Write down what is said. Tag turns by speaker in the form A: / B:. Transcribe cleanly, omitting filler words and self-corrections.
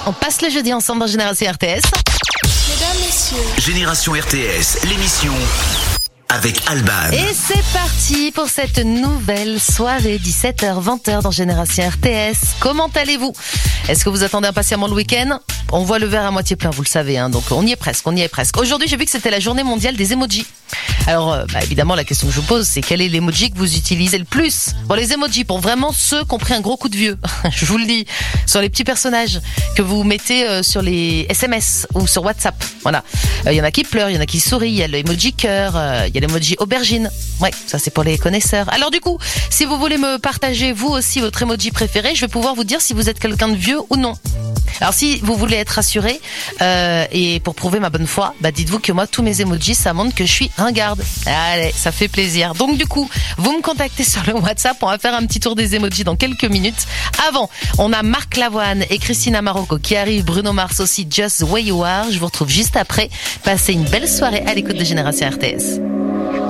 A: On passe le jeudi ensemble dans Génération RTS.
B: Mesdames, messieurs.
C: Génération RTS, l'émission avec Alban.
A: Et c'est parti pour cette nouvelle soirée, 17h, 20h dans Génération RTS. Comment allez-vous ? Est-ce que vous attendez impatiemment le week-end ? On voit le verre à moitié plein, vous le savez, hein, donc on y est presque. Aujourd'hui, j'ai vu que c'était la journée mondiale des emojis. Alors, évidemment, la question que je vous pose, c'est quel est l'emoji que vous utilisez le plus ? Bon, les emojis, pour vraiment ceux qui ont pris un gros coup de vieux, je vous le dis, sur les petits personnages que vous mettez sur les SMS ou sur WhatsApp. Voilà. Il y en a qui pleurent, il y en a qui sourient, il y a l'emoji cœur, il y a l'emoji aubergine. Ouais, ça c'est pour les connaisseurs. Alors du coup, si vous voulez me partager vous aussi votre emoji préféré, je vais pouvoir vous dire si vous êtes quelqu'un de vieux ou non. Alors si vous voulez être rassuré et pour prouver ma bonne foi, dites-vous que moi tous mes emojis ça montre que je suis ringarde. Allez, ça fait plaisir. Donc du coup, vous me contactez sur le WhatsApp, on va faire un petit tour des emojis dans quelques minutes. Avant, on a Marc Lavoine et Christina Marocco qui arrivent, Bruno Mars aussi, Just the Way You Are. Je vous retrouve juste après. Passez une belle soirée à l'écoute de Génération RTS.